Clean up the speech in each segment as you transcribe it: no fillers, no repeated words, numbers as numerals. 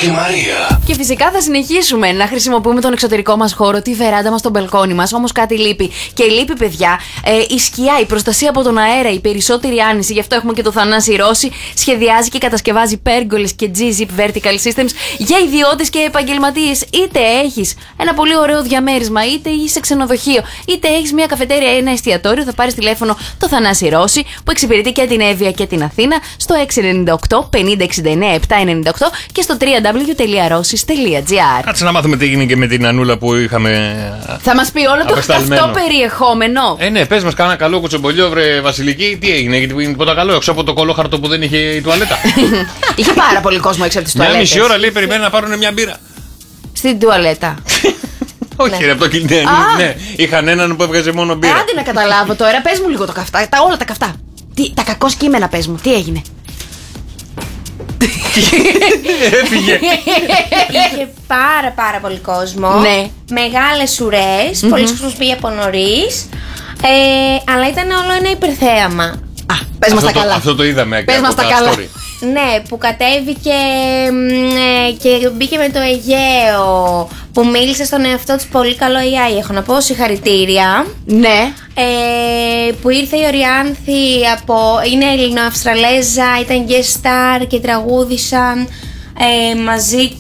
και Μαρία. Και φυσικά θα συνεχίσουμε να χρησιμοποιούμε τον εξωτερικό μας χώρο, τη βεράντα μας, τον μπαλκόνι μας. Όμως κάτι λείπει. Και λείπει, παιδιά, η σκιά, η προστασία από τον αέρα, η περισσότερη άνηση. Γι' αυτό έχουμε και το Θανάση Ρώση. Σχεδιάζει και κατασκευάζει πέργολες και G-Zip Vertical Systems για ιδιώτες και επαγγελματίες. Είτε έχεις ένα πολύ ωραίο διαμέρισμα, είτε είσαι ξενοδοχείο, είτε έχεις μια καφετέρια ή ένα εστιατόριο, θα πάρεις τηλέφωνο το Θανάση Ρώση που εξυπηρετεί και την Εύβοια και την Αθήνα στο 698 50 69 798 και στο www.rossis.gr. Κάτσε να μάθουμε τι έγινε και με την Ανούλα που είχαμε. Θα μας πει όλο το αυτό περιεχόμενο. Ναι, πες μας κάνα καλό κουτσομπολιό, βρε Βασιλική. Τι έγινε, γιατί είναι τίποτα καλό, έξω από το κολόχαρτο που δεν είχε η τουαλέτα. Είχε πάρα πολύ κόσμο έξω από τις τουαλέτες. Μια μισή ώρα λέει περιμένει να πάρουν μια μπύρα. Στην τουαλέτα. Όχι, ρε, από το κινητέ. Ναι, είχαν έναν που έβγαζε μόνο μπύρα. Άντε να καταλάβω τώρα, πες μου λίγο το καυτά. Όλα τα καυτά. Τα κακό κείμενα, πες μου, τι έγινε. Έφυγε. Είχε πάρα πολύ κόσμο. Ναι. Μεγάλες ουρές. Πολλοί κόσμος πήγε από νωρίς. Αλλά ήταν όλο ένα υπερθέαμα. Α, πες μας τα καλά. Αυτό το είδαμε. Πες μας τα καλά. Ναι, που κατέβηκε και μπήκε με το Αιγαίο, που μίλησε στον εαυτό της, πολύ καλό AI, έχω να πω, συγχαρητήρια. Ναι. Που ήρθε η Οριάνθη είναι Ελληνοαυστραλέζα, ήταν guest star και τραγούδησαν μαζί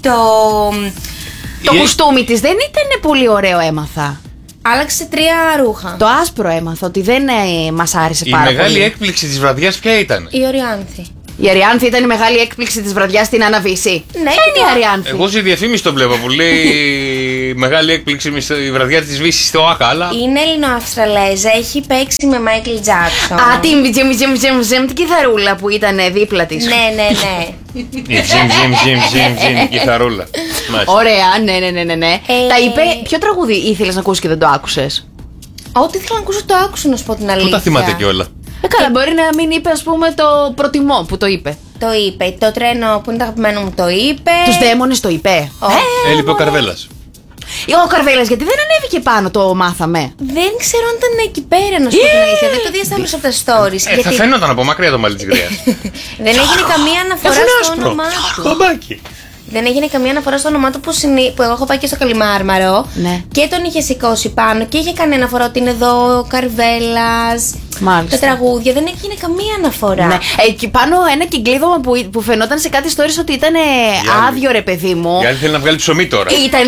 Το κουστούμι της δεν ήταν πολύ ωραίο, έμαθα. Άλλαξε 3 ρούχα. Το άσπρο έμαθα ότι δεν μας άρεσε πάρα πολύ. Η μεγάλη έκπληξη της βραδιάς ποια ήταν? Η Οριάνθη. Η Αριάνθη ήταν η μεγάλη έκπληξη της βραδιάς στην Άννα Βύση. Ναι, ποια είναι η Αριάνθη? Εγώ στη διαφήμιση το βλέπω που λέει μεγάλη έκπληξη η βραδιά της Βύσης στο Άκα, αλλά. Είναι Ελληνοαυστραλέζα, έχει παίξει με Μάικλ Τζάκσον. Α, την κιθαρούλα που ήταν δίπλα της. Ναι. Η Τζιμ κιθαρούλα. Ωραία, ναι. Τα είπε, ποιο τραγούδι ήθελες να ακούσεις και δεν το άκουσες? Ό,τι ήθελα να ακούσω το άκουσα, να σου πω την αλήθεια. Πού τα θυμάται κιόλα? Καλά, μπορεί να μην είπε, ας πούμε, το προτιμώ που το είπε. Το είπε. Το τρένο που είναι το αγαπημένο μου το είπε. Τους δαίμονες το είπε. Έλειπε ο Καρβέλας. Ο Καρβέλας, γιατί δεν ανέβηκε πάνω, το μάθαμε. Δεν ξέρω αν ήταν εκεί πέρα, να σου πω την αλήθεια. Δεν το διασταύρωσα από τα stories. Θα φαίνονταν από μακριά το μαλλί της γριάς. Δεν έγινε καμία αναφορά στο όνομά του. Δεν έγινε καμία αναφορά στο όνομά του που εγώ έχω πάει και στο Καλιμάρμαρο. Ναι. Και τον είχε σηκώσει πάνω και είχε κάνει αναφορά ότι είναι εδώ ο Καρβέλας. Μάλιστα. Τα τραγούδια. Δεν έγινε καμία αναφορά. Ναι. Εκεί πάνω ένα κυκλίδωμα που φαινόταν σε κάτι stories ότι ήταν άδειο, ρε παιδί μου. Η άλλη θέλει να βγάλει ψωμί τώρα.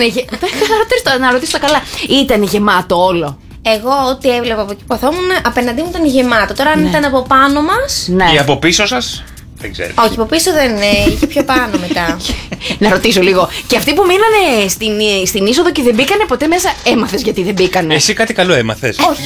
Να ρωτήσω τα καλά. Ήταν γεμάτο όλο. Εγώ ό,τι έβλεπα από εκεί που καθόμουν, απέναντί μου ήταν γεμάτο. Τώρα αν ήταν από πάνω μας. Ναι. Ή από πίσω σας? Δεν ξέρω. Όχι, από πίσω δεν είναι. Είχε πιο πάνω μετά. Να ρωτήσω λίγο. Και αυτοί που μείνανε στην είσοδο και δεν μπήκανε ποτέ μέσα, έμαθες γιατί δεν μπήκανε? Εσύ κάτι καλό έμαθες? Όχι.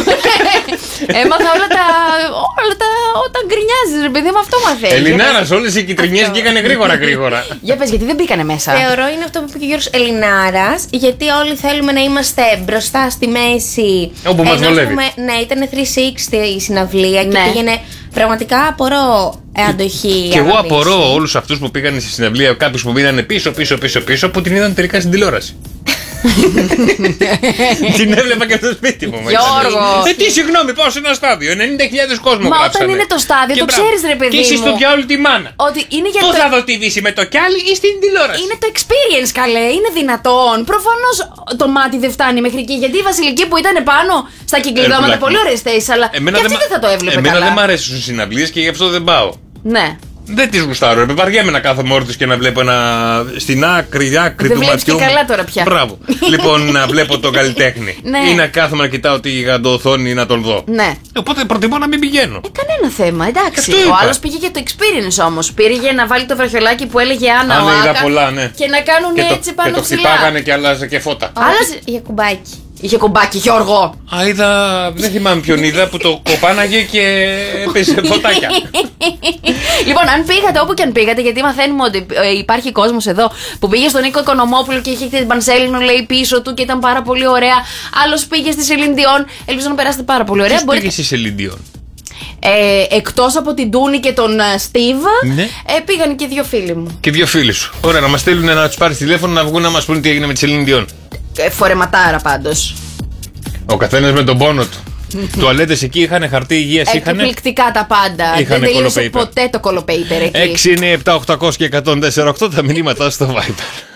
Έμαθα όλα τα. Όταν γκρινιάζεις, ρε παιδί μου, αυτό μαθαίνεις. Ελληνάρας, όλες οι κυτρινιές βγήκανε γρήγορα. Για πες, γιατί δεν μπήκανε μέσα? Θεωρώ είναι αυτό που είπε και ο Γιώργος, Ελληνάρας, γιατί όλοι θέλουμε να είμαστε μπροστά στη μέση. Όπου μας βολεύει. Ναι, ήταν 360 η συναυλία και πήγαινε. Πραγματικά απορώ αντοχή. Και εγώ απορώ όλους αυτούς που πήγαν στη συναυλία, κάποιους που μείνανε πίσω, που την είδαν τελικά στην τηλεόραση. Την έβλεπα και στο σπίτι μου. Γιώργο! Τι συγγνώμη, πάω σε ένα στάδιο. 90.000 κόσμο. Μα γράψανε. όταν είναι το στάδιο, Και το μπράβο. ξέρεις, ρε παιδί Και εσύ μου. στο διάολο τη μάνα. Ότι είναι για Πού το. θα δω τη Δύση, με το κιάλι ή στην τηλεόραση? Είναι το experience, καλέ. Είναι δυνατόν. Προφανώς το μάτι δεν φτάνει μέχρι εκεί. Γιατί η Βασιλική που ήταν πάνω στα κυκλειδώματα, πολύ ωραίες θέσεις, αλλά και αυτή δεν θα το έβλεπε. Εμένα καλά. δεν μ' αρέσουν οι συναυλίες και γι' αυτό δεν πάω. Ναι. Δεν τις γουστάρω. Επιβαριέμαι να κάθομαι όρθιος και να βλέπω στην άκρη Δεν του βλέπεις ματιού. και καλά τώρα πια. Μπράβο. Λοιπόν, να βλέπω τον καλλιτέχνη. Ναι. Ή να κάθομαι να κοιτάω τη γιγαντοοθόνη να τον δω. Ναι. Οπότε προτιμώ να μην πηγαίνω. Κανένα θέμα, εντάξει. Αυτό Ο είπα. άλλος πήγε για το experience όμως. Πήγε να βάλει το βραχιολάκι που έλεγε Άννα ο είδα Άκα πολλά, ναι. και να κάνουν έτσι πάνω και το ψηλά. χτυπάγανε και άλλαζε και φώτα. Άλλαζε για κουμπάκι. Είχε κομπάκι, Γιώργο. Α, δεν θυμάμαι ποιον είδα που το κοπάναγε και έπαιζε φωτάκια. Λοιπόν, αν πήγατε όπου και αν πήγατε, γιατί μαθαίνουμε ότι υπάρχει κόσμος εδώ που πήγε στον Νίκο Οικονομόπουλο και είχε την Πανσέλινο, λέει, πίσω του και ήταν πάρα πολύ ωραία. Άλλος πήγε στη Σελίντιον. Ελπίζω να περάσετε πάρα πολύ ωραία. Ποιος πήγε στη Σελίντιον? Εκτός από την Τούνη και τον Στίβ, Ναι. πήγαν και 2 φίλοι μου. Και 2 φίλοι σου. Ωραία, να μας στείλουν να τους πάρεις τηλέφωνο να βγουν να μας πούνε τι έγινε με τη Σελίντιον. Φορεματάρα πάντως. Ο καθένας με τον πόνο του. Τουαλέτες εκεί είχαν, χαρτί υγείας είχαν. Εκπληκτικά τα πάντα. Είχανε Δεν τελείωσε κολοπέιπερ. ποτέ το κολοπέιπερ εκεί. 6, 9, 7, 800 και 104,8 τα μηνύματα στο Viber.